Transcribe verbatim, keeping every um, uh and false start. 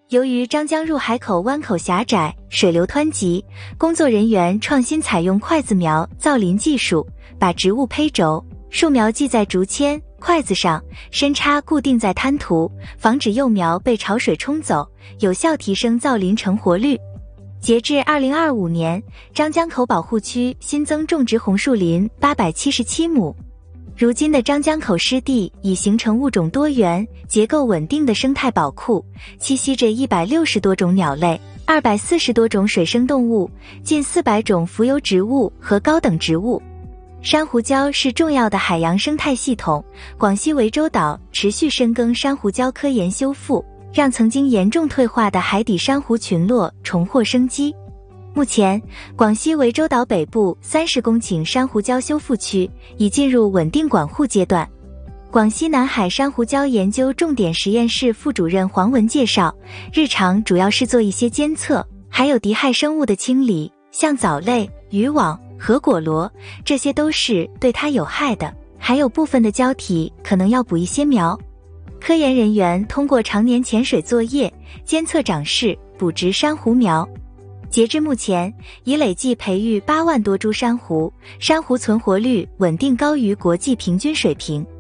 由于张江入海口湾口狭窄，水流湍急，工作人员创新采用筷子苗造林技术，把植物胚轴、树苗系在竹签、筷子上，深插固定在滩涂，防止幼苗被潮水冲走，有效提升造林成活率。截至二零二五年，张江口保护区新增种植红树林八百七十七亩。如今的张江口湿地已形成物种多元、结构稳定的生态宝库，栖息着一百六十多种鸟类、二百四十多种水生动物、近四百种浮游植物和高等植物。珊瑚礁是重要的海洋生态系统，广西涠洲岛持续深耕珊瑚礁科研修复，让曾经严重退化的海底珊瑚群落重获生机。目前，广西涠洲岛北部三十公顷珊瑚礁修复区已进入稳定管护阶段。广西南海珊瑚礁研究重点实验室副主任黄文介绍，日常主要是做一些监测，还有敌害生物的清理，像藻类、渔网、核果螺，这些都是对它有害的，还有部分的礁体可能要补一些苗。科研人员通过常年潜水作业，监测长势，补植珊瑚苗。截至目前，已累计培育八万多株珊瑚，珊瑚存活率稳定高于国际平均水平。